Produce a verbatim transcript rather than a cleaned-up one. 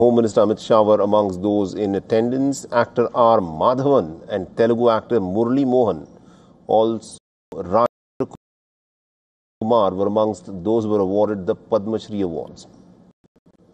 Home Minister Amit Shah were amongst those in attendance. Actor R. Madhavan and Telugu actor Murli Mohan, also Raj Kumar, were amongst those who were awarded the Padma Shri Awards.